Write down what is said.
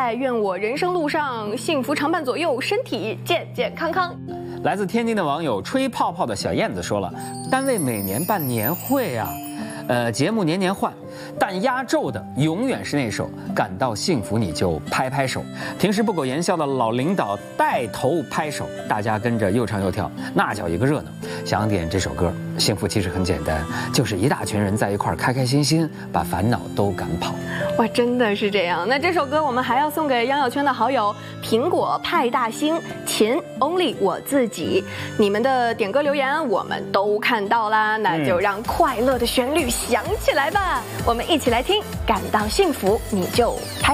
在，愿我人生路上幸福常伴左右，身体健健康康。 来自天津的网友吹泡泡的小燕子说了，单位每年办年会啊，节目年年换，但压轴的永远是那首《感到幸福你就拍拍手》。平时不苟言笑的老领导带头拍手，大家跟着又唱又跳，那叫一个热闹。想点这首歌，幸福其实很简单，就是一大群人在一块儿开开心心，把烦恼都赶跑。 哇，真的是这样。那这首歌我们还要送给杨小圈的好友苹果派大星、秦 Only 我自己，你们的点歌留言我们都看到啦，那就让快乐的旋律响起来吧，我们一起来听，感到幸福你就拍。